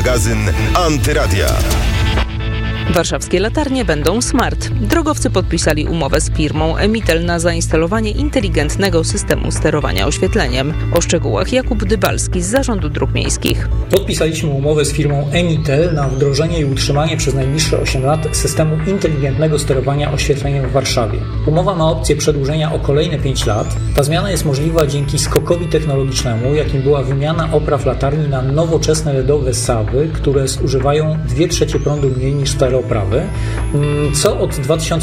Magazyn Antyradia. Warszawskie latarnie będą smart. Drogowcy podpisali umowę z firmą Emitel na zainstalowanie inteligentnego systemu sterowania oświetleniem. O szczegółach Jakub Dybalski z Zarządu Dróg Miejskich. Podpisaliśmy umowę z firmą Emitel na wdrożenie i utrzymanie przez najbliższe 8 lat systemu inteligentnego sterowania oświetleniem w Warszawie. Umowa ma opcję przedłużenia o kolejne 5 lat. Ta zmiana jest możliwa dzięki skokowi technologicznemu, jakim była wymiana opraw latarni na nowoczesne LEDowe sawy, które zużywają 2/3 prądu mniej niż stare oprawy, co od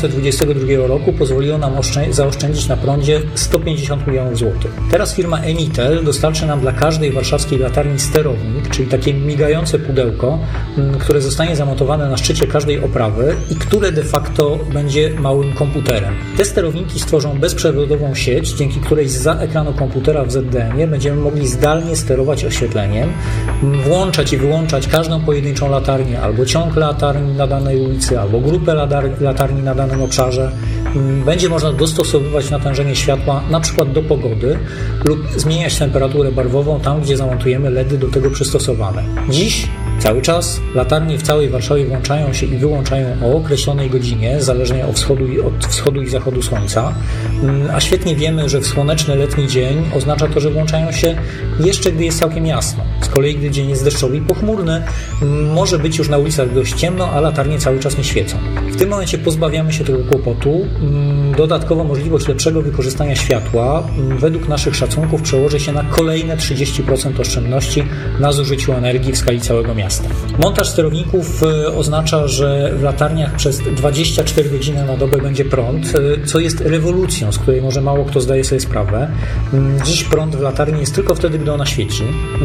2022 roku pozwoliło nam zaoszczędzić na prądzie 150 milionów złotych. Teraz firma Emitel dostarczy nam dla każdej warszawskiej latarni sterownik, czyli takie migające pudełko, które zostanie zamontowane na szczycie każdej oprawy i które de facto będzie małym komputerem. Te sterowniki stworzą bezprzewodową sieć, dzięki której zza ekranu komputera w ZDM-ie będziemy mogli zdalnie sterować oświetleniem, włączać i wyłączać każdą pojedynczą latarnię albo ciąg latarni na danej ulicy, albo grupę latarni na danym obszarze. Będzie można dostosowywać natężenie światła na przykład do pogody lub zmieniać temperaturę barwową tam, gdzie zamontujemy LEDy do tego przystosowane. Dziś cały czas latarnie w całej Warszawie włączają się i wyłączają o określonej godzinie, zależnie od wschodu i zachodu słońca, a świetnie wiemy, że w słoneczny letni dzień oznacza to, że włączają się jeszcze gdy jest całkiem jasno. Z kolei gdy dzień jest deszczowy i pochmurny, może być już na ulicach dość ciemno, a latarnie cały czas nie świecą. W tym momencie pozbawiamy się tego kłopotu. Dodatkowo możliwość lepszego wykorzystania światła według naszych szacunków przełoży się na kolejne 30% oszczędności na zużyciu energii w skali całego miasta. Montaż sterowników oznacza, że w latarniach przez 24 godziny na dobę będzie prąd, co jest rewolucją, z której może mało kto zdaje sobie sprawę. Dziś prąd w latarni jest tylko wtedy, gdy ona świeci.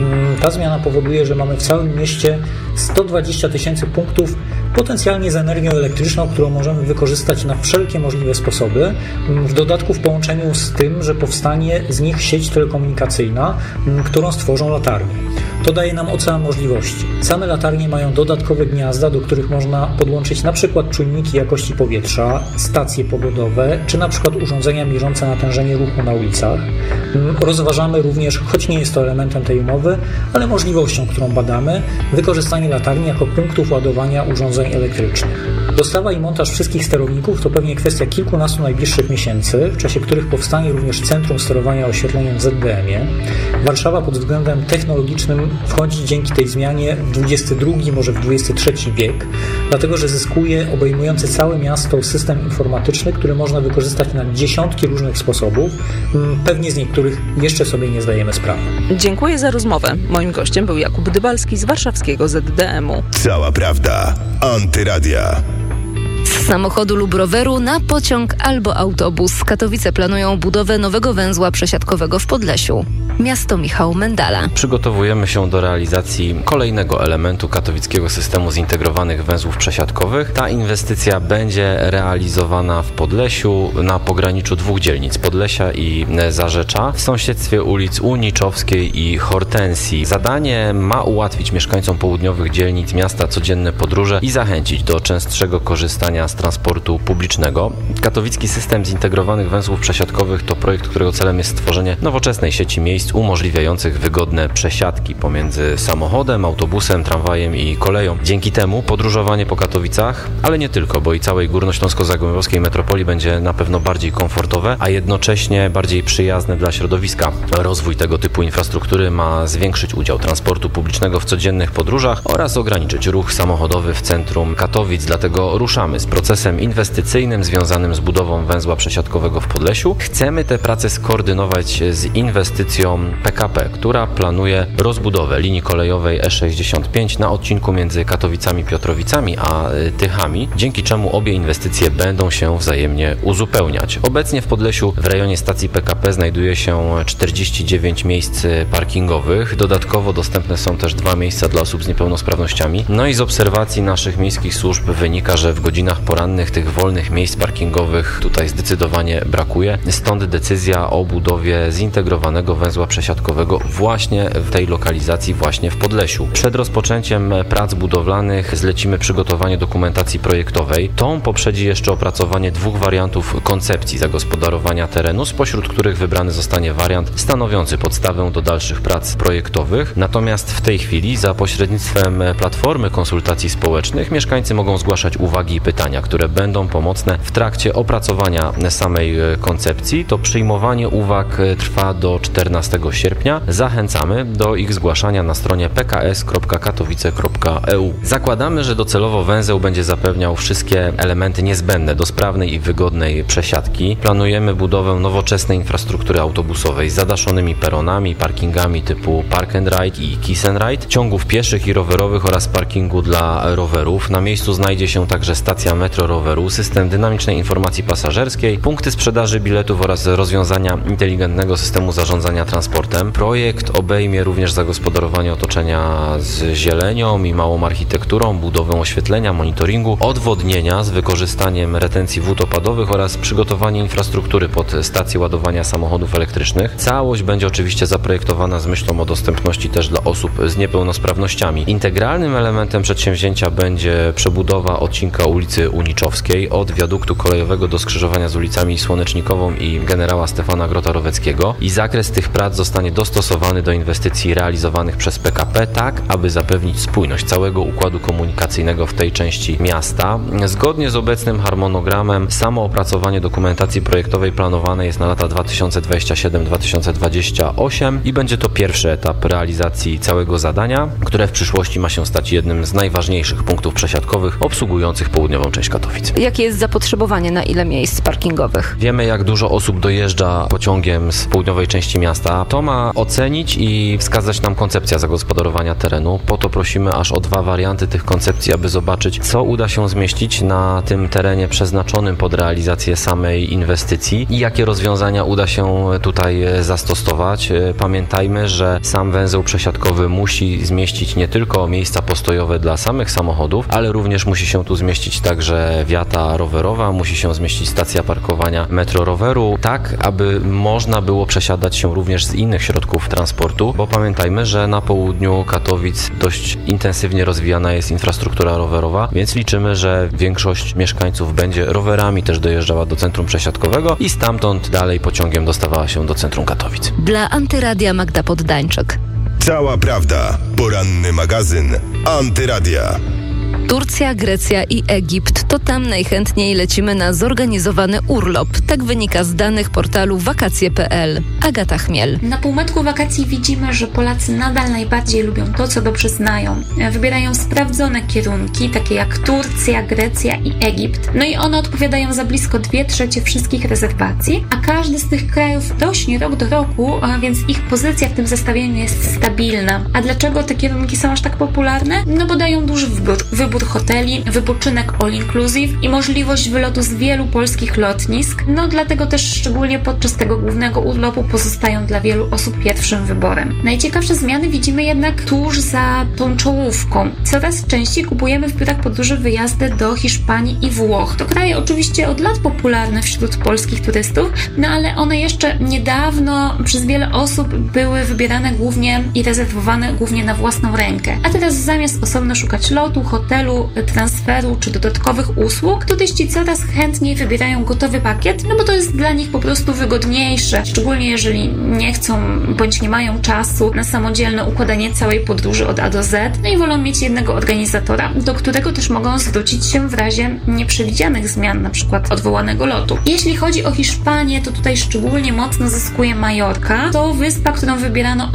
Ta zmiana powoduje, że mamy w całym mieście 120 tysięcy punktów potencjalnie z energią elektryczną, którą możemy wykorzystać na wszelkie możliwe sposoby. W dodatku w połączeniu z tym, że powstanie z nich sieć telekomunikacyjna, którą stworzą latarnie. To daje nam ocean możliwości. Same latarnie mają dodatkowe gniazda, do których można podłączyć na przykład czujniki jakości powietrza, stacje pogodowe, czy na przykład urządzenia mierzące natężenie ruchu na ulicach. Rozważamy również, choć nie jest to elementem tej umowy, ale możliwością, którą badamy, wykorzystanie latarni jako punktów ładowania urządzeń elektrycznych. Dostawa i montaż wszystkich sterowników to pewnie kwestia kilkunastu najbliższych miesięcy, w czasie których powstanie również Centrum Sterowania Oświetleniem w ZDM-ie. Warszawa pod względem technologicznym wchodzi dzięki tej zmianie w XXI, może w XXIII wiek, dlatego że zyskuje obejmujący całe miasto system informatyczny, który można wykorzystać na dziesiątki różnych sposobów. Pewnie z niektórych jeszcze sobie nie zdajemy sprawy. Dziękuję za rozmowę. Moim gościem był Jakub Dybalski z warszawskiego ZDM-u. Cała prawda. Antyradia. Z samochodu lub roweru na pociąg albo autobus. Katowice planują budowę nowego węzła przesiadkowego w Podlesiu. Miasto Michał Mendala. Przygotowujemy się do realizacji kolejnego elementu katowickiego systemu zintegrowanych węzłów przesiadkowych. Ta inwestycja będzie realizowana w Podlesiu na pograniczu dwóch dzielnic, Podlesia i Zarzecza, w sąsiedztwie ulic Uniczowskiej i Hortensji. Zadanie ma ułatwić mieszkańcom południowych dzielnic miasta codzienne podróże i zachęcić do częstszego korzystania z transportu publicznego. Katowicki system zintegrowanych węzłów przesiadkowych to projekt, którego celem jest stworzenie nowoczesnej sieci miejsc umożliwiających wygodne przesiadki pomiędzy samochodem, autobusem, tramwajem i koleją. Dzięki temu podróżowanie po Katowicach, ale nie tylko, bo i całej górnośląsko-zagłębiowskiej metropolii będzie na pewno bardziej komfortowe, a jednocześnie bardziej przyjazne dla środowiska. Rozwój tego typu infrastruktury ma zwiększyć udział transportu publicznego w codziennych podróżach oraz ograniczyć ruch samochodowy w centrum Katowic. Dlatego ruszamy z procesem inwestycyjnym związanym z budową węzła przesiadkowego w Podlesiu. Chcemy te prace skoordynować z inwestycją PKP, która planuje rozbudowę linii kolejowej E65 na odcinku między Katowicami, Piotrowicami a Tychami, dzięki czemu obie inwestycje będą się wzajemnie uzupełniać. Obecnie w Podlesiu w rejonie stacji PKP znajduje się 49 miejsc parkingowych. Dodatkowo dostępne są też 2 miejsca dla osób z niepełnosprawnościami. No i z obserwacji naszych miejskich służb wynika, że w godzinach porannych tych wolnych miejsc parkingowych tutaj zdecydowanie brakuje. Stąd decyzja o budowie zintegrowanego węzła węzła przesiadkowego właśnie w tej lokalizacji, właśnie w Podlesiu. Przed rozpoczęciem prac budowlanych zlecimy przygotowanie dokumentacji projektowej. Tą poprzedzi jeszcze opracowanie 2 wariantów koncepcji zagospodarowania terenu, spośród których wybrany zostanie wariant stanowiący podstawę do dalszych prac projektowych. Natomiast w tej chwili za pośrednictwem platformy konsultacji społecznych mieszkańcy mogą zgłaszać uwagi i pytania, które będą pomocne w trakcie opracowania samej koncepcji. To przyjmowanie uwag trwa do 14 sierpnia. Zachęcamy do ich zgłaszania na stronie pks.katowice.eu. Zakładamy, że docelowo węzeł będzie zapewniał wszystkie elementy niezbędne do sprawnej i wygodnej przesiadki. Planujemy budowę nowoczesnej infrastruktury autobusowej z zadaszonymi peronami, parkingami typu Park and Ride i Kiss and Ride, ciągów pieszych i rowerowych oraz parkingu dla rowerów. Na miejscu znajdzie się także stacja metro roweru, system dynamicznej informacji pasażerskiej, punkty sprzedaży biletów oraz rozwiązania inteligentnego systemu zarządzania transportem. Projekt obejmie również zagospodarowanie otoczenia z zielenią i małą architekturą, budowę oświetlenia, monitoringu, odwodnienia z wykorzystaniem retencji wód opadowych oraz przygotowanie infrastruktury pod stację ładowania samochodów elektrycznych. Całość będzie oczywiście zaprojektowana z myślą o dostępności też dla osób z niepełnosprawnościami. Integralnym elementem przedsięwzięcia będzie przebudowa odcinka ulicy Uniczowskiej od wiaduktu kolejowego do skrzyżowania z ulicami Słonecznikową i generała Stefana Grota-Roweckiego i zakres tych prac zostanie dostosowany do inwestycji realizowanych przez PKP tak, aby zapewnić spójność całego układu komunikacyjnego w tej części miasta. Zgodnie z obecnym harmonogramem samo opracowanie dokumentacji projektowej planowane jest na lata 2027-2028 i będzie to pierwszy etap realizacji całego zadania, które w przyszłości ma się stać jednym z najważniejszych punktów przesiadkowych obsługujących południową część Katowic. Jakie jest zapotrzebowanie na ile miejsc parkingowych? Wiemy, jak dużo osób dojeżdża pociągiem z południowej części miasta. To ma ocenić i wskazać nam koncepcja zagospodarowania terenu. Po to prosimy aż o 2 warianty tych koncepcji, aby zobaczyć, co uda się zmieścić na tym terenie przeznaczonym pod realizację samej inwestycji i jakie rozwiązania uda się tutaj zastosować. Pamiętajmy, że sam węzeł przesiadkowy musi zmieścić nie tylko miejsca postojowe dla samych samochodów, ale również musi się tu zmieścić także wiata rowerowa, musi się zmieścić stacja parkowania metro roweru, tak aby można było przesiadać się również z innych środków transportu, bo pamiętajmy, że na południu Katowic dość intensywnie rozwijana jest infrastruktura rowerowa, więc liczymy, że większość mieszkańców będzie rowerami też dojeżdżała do centrum przesiadkowego i stamtąd dalej pociągiem dostawała się do centrum Katowic. Dla Antyradia Magda Poddańczyk. Cała prawda. Poranny magazyn Antyradia. Turcja, Grecja i Egipt. To tam najchętniej lecimy na zorganizowany urlop. Tak wynika z danych portalu wakacje.pl. Agata Chmiel. Na półmetku wakacji widzimy, że Polacy nadal najbardziej lubią to, co dobrze znają. Wybierają sprawdzone kierunki, takie jak Turcja, Grecja i Egipt. No i one odpowiadają za blisko 2/3 wszystkich rezerwacji, a każdy z tych krajów rośnie rok do roku, więc ich pozycja w tym zestawieniu jest stabilna. A dlaczego te kierunki są aż tak popularne? No bo dają duży wybór hoteli, wypoczynek all inclusive i możliwość wylotu z wielu polskich lotnisk. No dlatego też szczególnie podczas tego głównego urlopu pozostają dla wielu osób pierwszym wyborem. Najciekawsze zmiany widzimy jednak tuż za tą czołówką. Coraz częściej kupujemy w biurach podróży wyjazdy do Hiszpanii i Włoch. To kraje oczywiście od lat popularne wśród polskich turystów, no ale one jeszcze niedawno przez wiele osób były wybierane głównie i rezerwowane głównie na własną rękę. A teraz zamiast osobno szukać lotu, hotelu, transferu czy dodatkowych usług, turyści coraz chętniej wybierają gotowy pakiet, no bo to jest dla nich po prostu wygodniejsze, szczególnie jeżeli nie chcą bądź nie mają czasu na samodzielne układanie całej podróży od A do Z, no i wolą mieć jednego organizatora, do którego też mogą zwrócić się w razie nieprzewidzianych zmian, na przykład odwołanego lotu. Jeśli chodzi o Hiszpanię, to tutaj szczególnie mocno zyskuje Majorka. To wyspa, którą wybierano o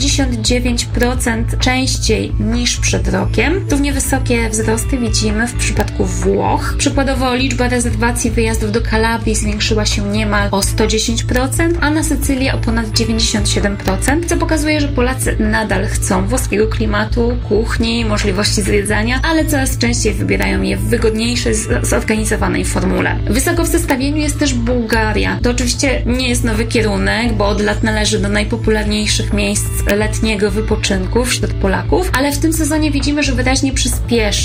79% częściej niż przed rokiem. Równie wysokie wzrosty widzimy w przypadku Włoch. Przykładowo liczba rezerwacji wyjazdów do Kalabrii zwiększyła się niemal o 110%, a na Sycylię o ponad 97%, co pokazuje, że Polacy nadal chcą włoskiego klimatu, kuchni, możliwości zwiedzania, ale coraz częściej wybierają je w wygodniejszej, zorganizowanej formule. Wysoko w zestawieniu jest też Bułgaria. To oczywiście nie jest nowy kierunek, bo od lat należy do najpopularniejszych miejsc letniego wypoczynku wśród Polaków, ale w tym sezonie widzimy, że wyraźnie przyspiesza.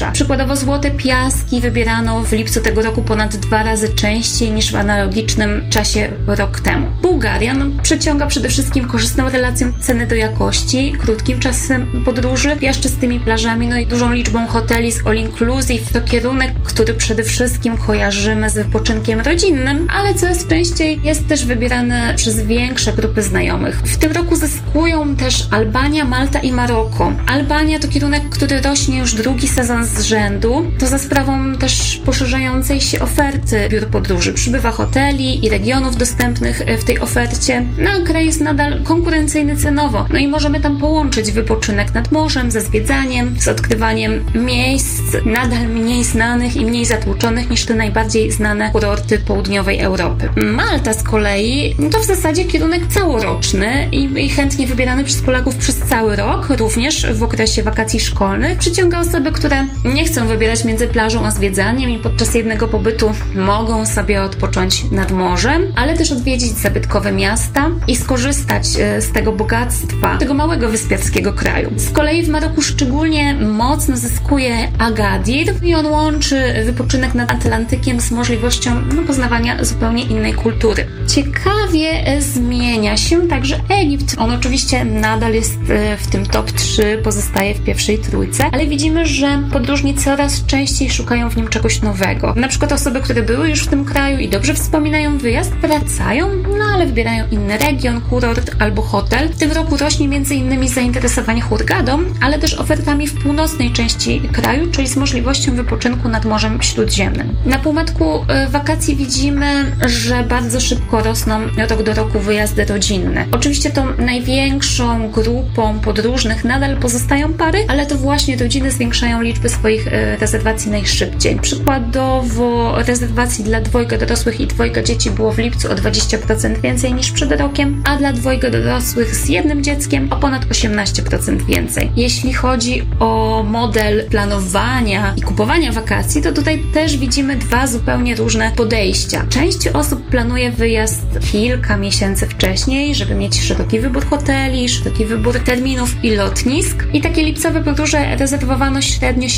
Podróża. Przykładowo Złote Piaski wybierano w lipcu tego roku ponad 2 razy częściej niż w analogicznym czasie rok temu. Bułgaria przyciąga przede wszystkim korzystną relacją ceny do jakości, krótkim czasem podróży, piaszczystymi plażami, i dużą liczbą hoteli z all inclusive. To kierunek, który przede wszystkim kojarzymy z wypoczynkiem rodzinnym, ale coraz częściej jest też wybierany przez większe grupy znajomych. W tym roku zyskują też Albania, Malta i Maroko. Albania to kierunek, który rośnie już drugi sezon z rzędu. To za sprawą też poszerzającej się oferty biur podróży. Przybywa hoteli i regionów dostępnych w tej ofercie. Kraj jest nadal konkurencyjny cenowo. I możemy tam połączyć wypoczynek nad morzem ze zwiedzaniem, z odkrywaniem miejsc nadal mniej znanych i mniej zatłoczonych niż te najbardziej znane kurorty południowej Europy. Malta z kolei to w zasadzie kierunek całoroczny i chętnie wybierany przez Polaków przez cały rok, również w okresie wakacji szkolnych. Przyciąga osoby, które nie chcą wybierać między plażą a zwiedzaniem i podczas jednego pobytu mogą sobie odpocząć nad morzem, ale też odwiedzić zabytkowe miasta i skorzystać z tego bogactwa, tego małego wyspiarskiego kraju. Z kolei w Maroku szczególnie mocno zyskuje Agadir i on łączy wypoczynek nad Atlantykiem z możliwością poznawania zupełnie innej kultury. Ciekawie zmienia się także Egipt. On oczywiście nadal jest w tym top 3, pozostaje w pierwszej trójce, ale widzimy, że podróżni coraz częściej szukają w nim czegoś nowego. Na przykład osoby, które były już w tym kraju i dobrze wspominają wyjazd, wracają, ale wybierają inny region, kurort albo hotel. W tym roku rośnie m.in. zainteresowanie Hurgadą, ale też ofertami w północnej części kraju, czyli z możliwością wypoczynku nad Morzem Śródziemnym. Na półmetku wakacji widzimy, że bardzo szybko rosną rok do roku wyjazdy rodzinne. Oczywiście tą największą grupą podróżnych nadal pozostają pary, ale to właśnie rodziny zwiększają liczby swoich rezerwacji najszybciej. Przykładowo rezerwacji dla 2 dorosłych i 2 dzieci było w lipcu o 20% więcej niż przed rokiem, a dla 2 dorosłych z 1 dzieckiem o ponad 18% więcej. Jeśli chodzi o model planowania i kupowania wakacji, to tutaj też widzimy 2 zupełnie różne podejścia. Część osób planuje wyjazd kilka miesięcy wcześniej, żeby mieć szeroki wybór hoteli, szeroki wybór terminów i lotnisk. I takie lipcowe podróże rezerwowano średnio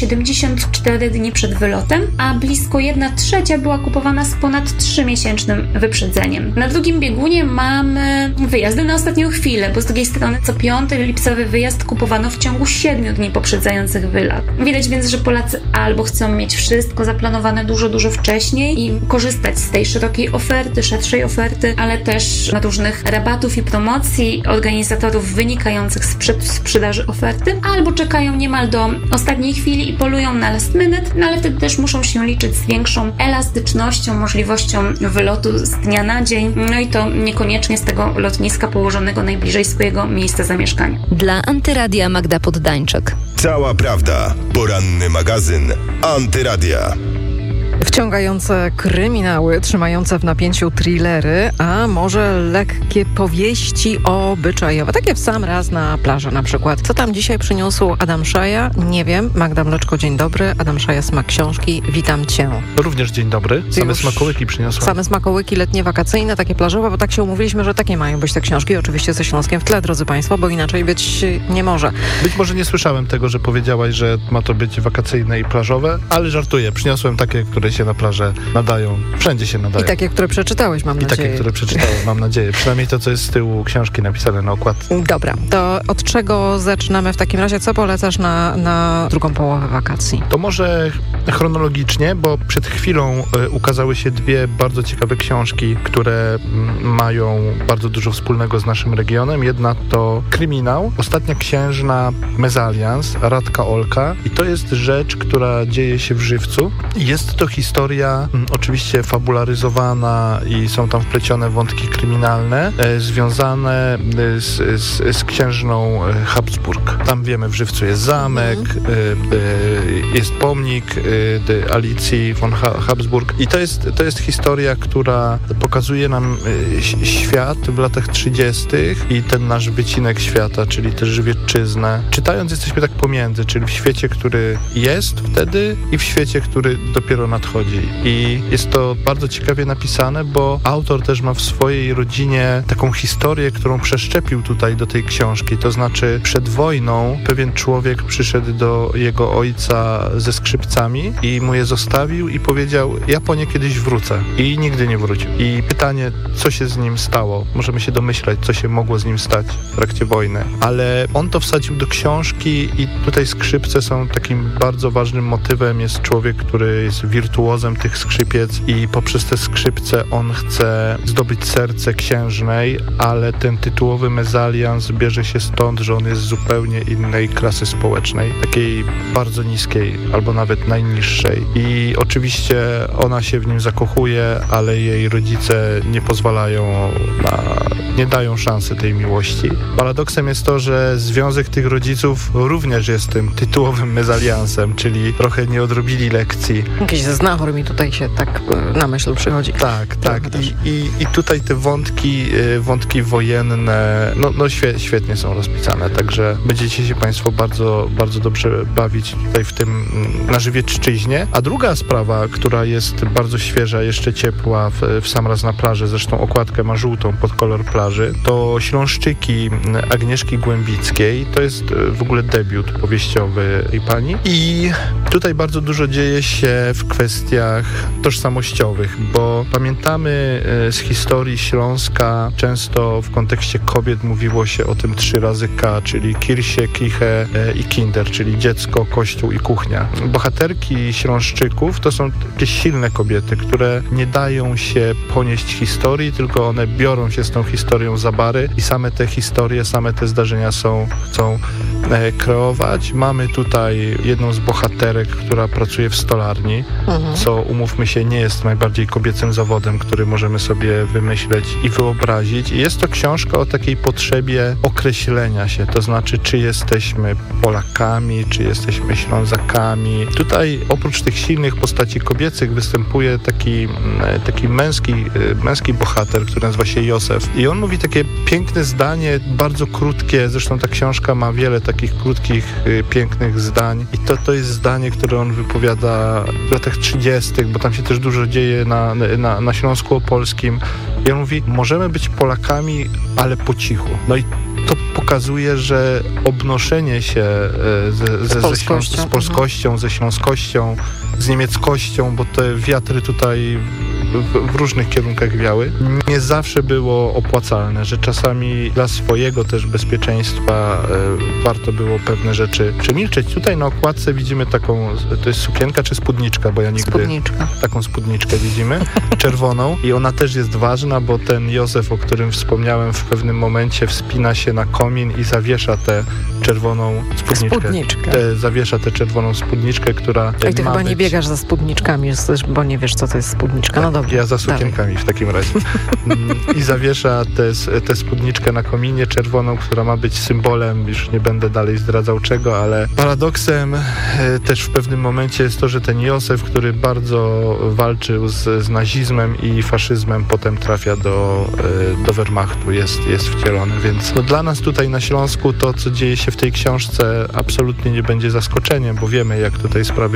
74 dni przed wylotem, a blisko 1/3 była kupowana z ponad 3-miesięcznym wyprzedzeniem. Na drugim biegunie mamy wyjazdy na ostatnią chwilę, bo z drugiej strony co 5. lipcowy wyjazd kupowano w ciągu 7 dni poprzedzających wylot. Widać więc, że Polacy albo chcą mieć wszystko zaplanowane dużo wcześniej i korzystać z tej szerokiej oferty, szerszej oferty, ale też różnych rabatów i promocji organizatorów wynikających z sprzedaży oferty, albo czekają niemal do ostatniej chwili i polują na last minute, ale wtedy też muszą się liczyć z większą elastycznością, możliwością wylotu z dnia na dzień, i to niekoniecznie z tego lotniska położonego najbliżej swojego miejsca zamieszkania. Dla Antyradia Magda Poddańczyk. Cała prawda. Poranny magazyn Antyradia. Wciągające kryminały, trzymające w napięciu thrillery, a może lekkie powieści obyczajowe. Takie w sam raz na plaży na przykład. Co tam dzisiaj przyniósł Adam Szaja? Nie wiem. Magda Mleczko, dzień dobry. Adam Szaja, Smak Książki. Witam Cię. Również dzień dobry. Same smakołyki przyniosłem. Same smakołyki letnie, wakacyjne, takie plażowe, bo tak się umówiliśmy, że takie mają być te książki. Oczywiście ze Śląskiem w tle, drodzy Państwo, bo inaczej być nie może. Być może nie słyszałem tego, że powiedziałaś, że ma to być wakacyjne i plażowe, ale żartuję. Przyniosłem takie, które się na plażę nadają. Wszędzie się nadają. I takie, które przeczytałeś, mam nadzieję. I takie, które przeczytałem, mam nadzieję. Przynajmniej to, co jest z tyłu książki napisane na okładce. Dobra, to od czego zaczynamy w takim razie? Co polecasz na drugą połowę wakacji? To może chronologicznie, bo przed chwilą ukazały się 2 bardzo ciekawe książki, które mają bardzo dużo wspólnego z naszym regionem. Jedna to Kryminał, Ostatnia księżna Mezalians, Radka Olka. I to jest rzecz, która dzieje się w Żywcu. Jest to historia oczywiście fabularyzowana i są tam wplecione wątki kryminalne związane z księżną Habsburg. Tam wiemy, w Żywcu jest zamek, jest pomnik Alicji von Habsburg i to jest historia, która pokazuje nam świat w latach 30. i ten nasz wycinek świata, czyli też Żywiecczyznę. Czytając jesteśmy tak pomiędzy, czyli w świecie, który jest wtedy i w świecie, który dopiero nadchodzi. I jest to bardzo ciekawie napisane, bo autor też ma w swojej rodzinie taką historię, którą przeszczepił tutaj do tej książki. To znaczy przed wojną pewien człowiek przyszedł do jego ojca ze skrzypcami i mu je zostawił i powiedział: ja po nie kiedyś wrócę. I nigdy nie wrócił. I pytanie, co się z nim stało? Możemy się domyślać, co się mogło z nim stać w trakcie wojny. Ale on to wsadził do książki i tutaj skrzypce są takim bardzo ważnym motywem. Jest człowiek, który jest wirtuozem tych skrzypiec i poprzez te skrzypce on chce zdobyć serce księżnej, ale ten tytułowy mezalians bierze się stąd, że on jest z zupełnie innej klasy społecznej, takiej bardzo niskiej albo nawet najniższej. I oczywiście ona się w nim zakochuje, ale jej rodzice nie pozwalają nie dają szansy tej miłości. Paradoksem jest to, że związek tych rodziców również jest tym tytułowym mezaliansem, czyli trochę nie odrobili lekcji. Jakiś znachor mi tutaj się tak na myśl przychodzi. Tak. I tutaj te wątki wojenne, świetnie są rozpisane, także będziecie się Państwo bardzo, bardzo dobrze bawić tutaj w tym na Żywiecczyźnie. A druga sprawa, która jest bardzo świeża, jeszcze ciepła, w sam raz na plaży, zresztą okładkę ma żółtą pod kolor plaży, to Śląszczyki Agnieszki Głębickiej. To jest w ogóle debiut powieściowy tej pani. I tutaj bardzo dużo dzieje się w kwestiach tożsamościowych, bo pamiętamy z historii Śląska, często w kontekście kobiet mówiło się o tym 3 razy K, czyli Kirche, Kiche i Kinder, czyli dziecko, kościół i kuchnia. Bohaterki Śląszczyków to są takie silne kobiety, które nie dają się ponieść historii, tylko one biorą się z tą historią za bary i same te historie, same te zdarzenia chcą kreować. Mamy tutaj jedną z bohaterek, która pracuje w stolarni, co, umówmy się, nie jest najbardziej kobiecym zawodem, który możemy sobie wymyśleć i wyobrazić. I jest to książka o takiej potrzebie określenia się, to znaczy, czy jesteśmy Polakami, czy jesteśmy Ślązakami. Tutaj oprócz tych silnych postaci kobiecych występuje taki męski bohater, który nazywa się Józef. I on mówi takie piękne zdanie, bardzo krótkie, zresztą ta książka ma wiele takich krótkich, pięknych zdań. I to jest zdanie, które on wypowiada w latach 30., bo tam się też dużo dzieje na Śląsku Opolskim. I on mówi: możemy być Polakami, ale po cichu. No i to pokazuje, że obnoszenie się z polskością, ze śląskością, z niemieckością, bo te wiatry tutaj w różnych kierunkach wiały, nie zawsze było opłacalne, że czasami dla swojego też bezpieczeństwa warto było pewne rzeczy przemilczeć. Tutaj na okładce widzimy taką, to jest sukienka czy spódniczka, bo ja nigdy taką spódniczkę widzimy, czerwoną, i ona też jest ważna, bo ten Józef, o którym wspomniałem, w pewnym momencie wspina się na komin i zawiesza tę czerwoną spódniczkę. Zawiesza tę czerwoną spódniczkę, która I ty chyba nie biegasz za spódniczkami, bo nie wiesz, co to jest spódniczka. No dobrze. Ja za sukienkami w takim razie. I zawiesza tę spódniczkę na kominie czerwoną, która ma być symbolem, już nie będę dalej zdradzał czego, ale paradoksem też w pewnym momencie jest to, że ten Józef, który bardzo walczył z nazizmem i faszyzmem, potem trafia do Wehrmachtu, jest wcielony, więc dla nas tutaj na Śląsku to, co dzieje się w tej książce, absolutnie nie będzie zaskoczeniem, bo wiemy, jak tutaj sprawy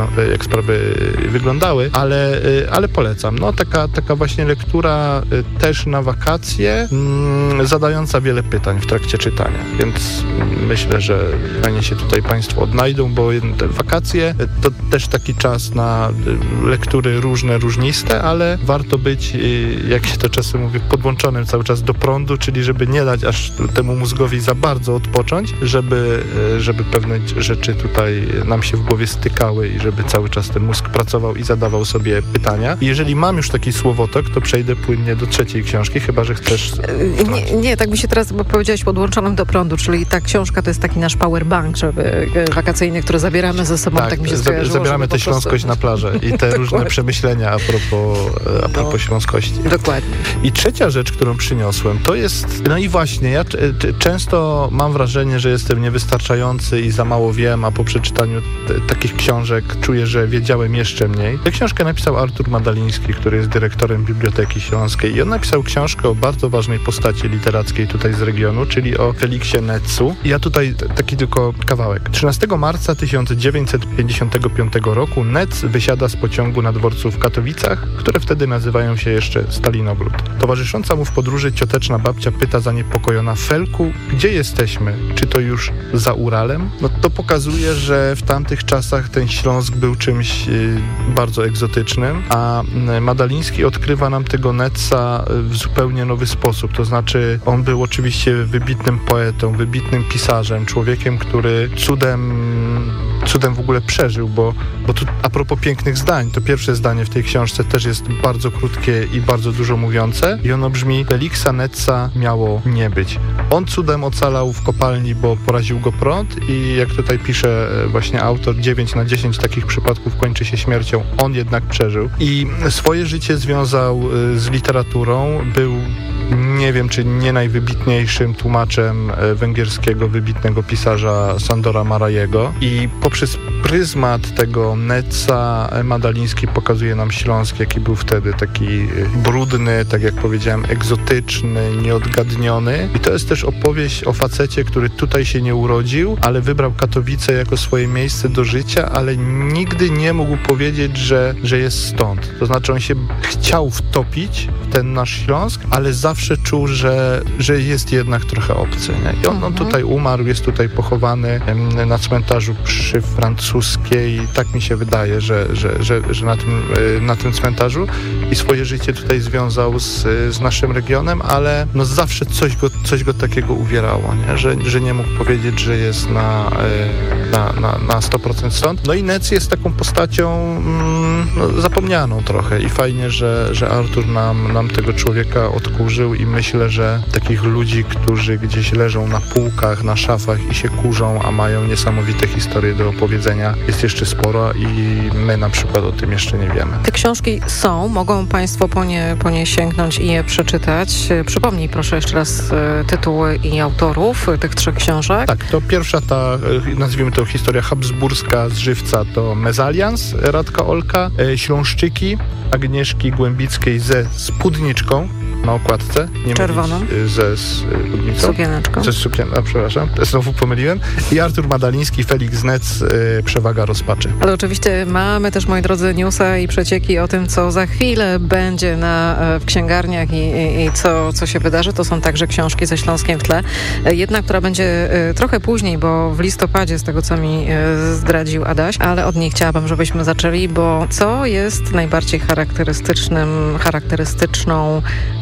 wyglądały, ale polecam. No taka właśnie lektura też na wakacje, zadająca wiele pytań w trakcie czytania, więc myślę, że fajnie się tutaj Państwo odnajdą, bo te wakacje to też taki czas na lektury różniste, ale warto być, jak się to czasem mówi, podłączonym cały czas do prądu, czyli żeby nie dać aż temu mózgowi za bardzo odpocząć, żeby pewne rzeczy tutaj nam się w głowie stykały i żeby cały czas ten mózg pracował i zadawał sobie pytania. I jeżeli mam już taki słowotok, to przejdę płynnie do trzeciej książki, chyba że chcesz... Nie, tak mi się teraz, bo powiedziałeś podłączonym do prądu, czyli ta książka to jest taki nasz powerbank, wakacyjny, który zabieramy ze sobą, tak mi się skojarzyło. Zabieramy tę śląskość na plażę i te różne przemyślenia a propos śląskości. Dokładnie. I trzecia rzecz, którą przyniosłem, to jest, no i właśnie, ja często mam wrażenie, że jestem niewystarczający i za mało wiem, a po przeczytaniu takich książek czuję, że wiedziałem jeszcze mniej. Tę książkę napisał Artur Madaliński, Madaliński, który jest dyrektorem Biblioteki Śląskiej i on napisał książkę o bardzo ważnej postaci literackiej tutaj z regionu, czyli o Feliksie Netzu. I ja tutaj taki tylko kawałek. 13 marca 1955 roku Netz wysiada z pociągu na dworcu w Katowicach, które wtedy nazywają się jeszcze Stalinogród. Towarzysząca mu w podróży cioteczna babcia pyta zaniepokojona: Felku, gdzie jesteśmy? Czy to już za Uralem? No to pokazuje, że w tamtych czasach ten Śląsk był czymś bardzo egzotycznym, a Madaliński odkrywa nam tego Netza w zupełnie nowy sposób. To znaczy on był oczywiście wybitnym poetą, wybitnym pisarzem, człowiekiem, który cudem w ogóle przeżył, bo tu a propos pięknych zdań, to pierwsze zdanie w tej książce też jest bardzo krótkie i bardzo dużo mówiące i ono brzmi: Feliksa Netza miało nie być. On cudem ocalał w kopalni, bo poraził go prąd i jak tutaj pisze właśnie autor, 9 na 10 takich przypadków kończy się śmiercią. On jednak przeżył i swoje życie związał z literaturą. Był, nie wiem, czy nie najwybitniejszym tłumaczem węgierskiego wybitnego pisarza Sandora Marajego i poprzez pryzmat tego Netza Madaliński pokazuje nam Śląsk, jaki był wtedy, taki brudny, tak jak powiedziałem, egzotyczny, nieodgadniony. I to jest też opowieść o facecie, który tutaj się nie urodził, ale wybrał Katowice jako swoje miejsce do życia, ale nigdy nie mógł powiedzieć, że jest stąd. To znaczy on się chciał wtopić w ten nasz Śląsk, ale zawsze czuł, że jest jednak trochę obcy. Nie? I on tutaj umarł, jest tutaj pochowany na cmentarzu przy Francuskiej. Tak mi się wydaje, że na tym cmentarzu i swoje życie tutaj związał z naszym regionem, ale no zawsze coś go takiego uwierało, nie? Że nie mógł powiedzieć, że jest na 100% stąd. No i Netz jest taką postacią zapomnianą trochę i fajnie, że Artur nam tego człowieka odkurzył i myślę, że takich ludzi, którzy gdzieś leżą na półkach, na szafach i się kurzą, a mają niesamowite historie do opowiedzenia, jest jeszcze sporo i my na przykład o tym jeszcze nie wiemy. Te książki są, mogą Państwo po nie sięgnąć i je przeczytać. Przypomnij proszę jeszcze raz tytuły i autorów tych 3 książek. Tak, to pierwsza ta, nazwijmy to historia habsburska z żywca, to Mezalians Radka Olka, Śląszczyki Agnieszki Głębickiej ze spódniczką na okładce. Nie czerwoną. Ze spódnicą. Sukieneczką. Przepraszam, znowu pomyliłem. I Artur Madaliński, Feliks Netz, Przewaga rozpaczy. Ale oczywiście mamy też, moi drodzy, newsa i przecieki o tym, co za chwilę będzie w księgarniach i co się wydarzy. To są także książki ze Śląskiem w tle. Jedna, która będzie trochę później, bo w listopadzie, z tego co mi zdradził Adaś, ale od niej chciałabym, żebyśmy zaczęli, bo co jest najbardziej charakterystyczną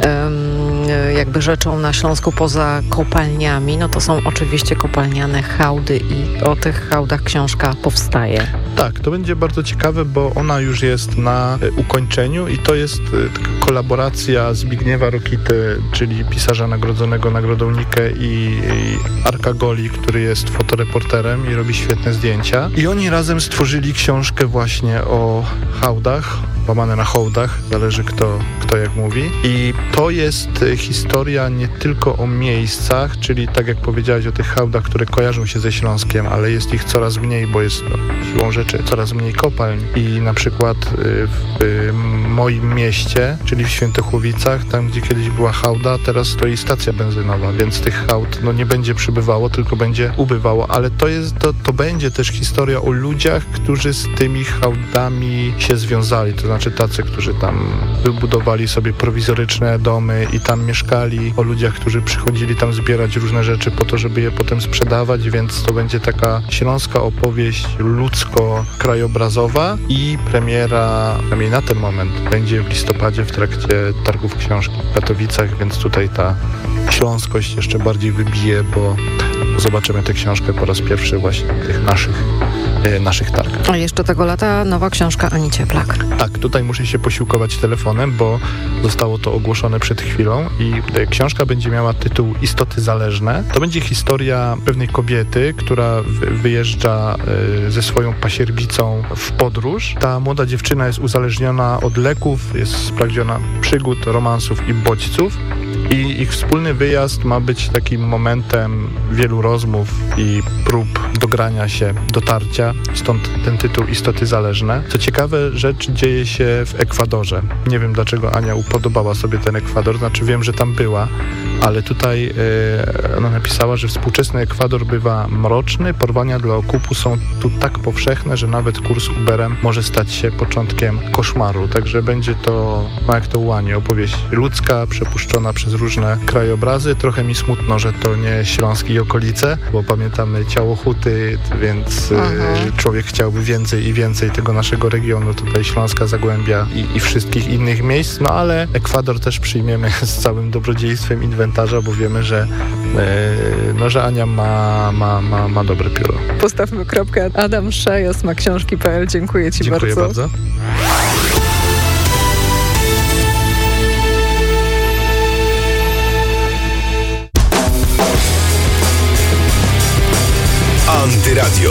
jakby rzeczą na Śląsku poza kopalniami, no to są oczywiście kopalniane hałdy i o tych hałdach książka powstaje. Tak, to będzie bardzo ciekawe, bo ona już jest na ukończeniu i to jest taka kolaboracja Zbigniewa Rokity, czyli pisarza nagrodzonego Nagrodą Nikę i Arka Goli, który jest fotoreporterem i robi świetne zdjęcia. I oni razem stworzyli książkę właśnie o hałdach, łamane na hołdach, zależy kto jak mówi. I to jest historia nie tylko o miejscach, czyli tak jak powiedziałeś o tych hałdach, które kojarzą się ze Śląskiem, ale jest ich coraz mniej, bo jest siłą rzeczy coraz mniej kopalń. I na przykład w moim mieście, czyli w Świętochłowicach, tam gdzie kiedyś była hałda, teraz stoi stacja benzynowa, więc tych hałd nie będzie przybywało, tylko będzie ubywało, ale to będzie też historia o ludziach, którzy z tymi hałdami się związali, to znaczy tacy, którzy tam wybudowali sobie prowizoryczne domy i tam mieszkali, o ludziach, którzy przychodzili tam zbierać różne rzeczy po to, żeby je potem sprzedawać, więc to będzie taka śląska opowieść ludzko-krajobrazowa i premiera, przynajmniej na ten moment, będzie w listopadzie w trakcie targów książki w Katowicach, więc tutaj ta śląskość jeszcze bardziej wybije, bo zobaczymy tę książkę po raz pierwszy właśnie w tych naszych targach. A jeszcze tego lata nowa książka Ani Cieplak. Tak, tutaj muszę się posiłkować telefonem, bo zostało to ogłoszone przed chwilą i książka będzie miała tytuł Istoty zależne. To będzie historia pewnej kobiety, która wyjeżdża ze swoją pasierbicą w podróż. Ta młoda dziewczyna jest uzależniona od leków, jest spragniona przygód, romansów i bodźców. I ich wspólny wyjazd ma być takim momentem wielu rozmów i prób dogrania się, dotarcia Ania, stąd ten tytuł Istoty Zależne. Co ciekawe, rzecz dzieje się w Ekwadorze. Nie wiem, dlaczego Ania upodobała sobie ten Ekwador, znaczy wiem, że tam była, ale tutaj ona napisała, że współczesny Ekwador bywa mroczny, porwania dla okupu są tu tak powszechne, że nawet kurs Uberem może stać się początkiem koszmaru. Także będzie to, jak to u Ani, opowieść ludzka, przepuszczona przez różne krajobrazy. Trochę mi smutno, że to nie Śląsk i okolice, bo pamiętamy Ciało Huty, więc człowiek chciałby więcej i więcej tego naszego regionu, tutaj Śląska, Zagłębia i wszystkich innych miejsc, no ale Ekwador też przyjmiemy z całym dobrodziejstwem inwentarza, bo wiemy, że Ania ma dobre pióro. Postawmy kropkę. Adam Szaja, smakksiążki.pl. Dziękuję Ci Dziękuję bardzo. Antyradio.